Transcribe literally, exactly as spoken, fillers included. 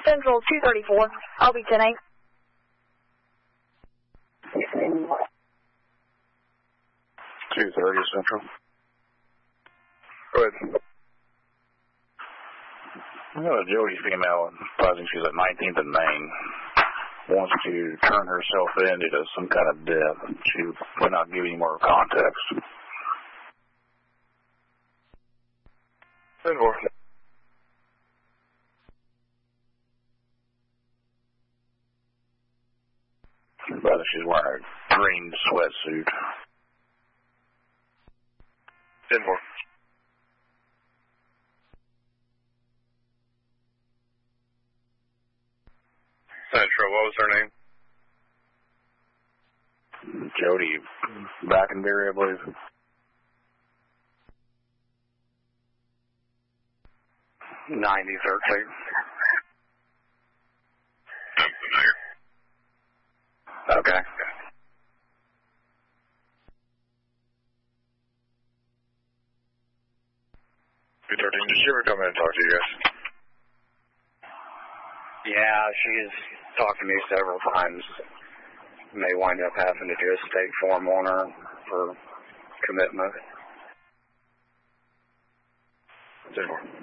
Central two thirty-four. I'll be ten eight. two thirty Central. Go ahead. I got a Jody female, I think she's at nineteenth and Main, wants to turn herself in into some kind of death. She would not give any more context. ten four. Brother, she's wearing a green sweatsuit. ten four. Central, what was her name? Jody Brackenberry, I believe. ninety thirteen. Okay. two thirteen, did she ever come in and talk to you guys? Yeah, she's talked to me several times. May wind up having to do a state form on her for commitment. ten four.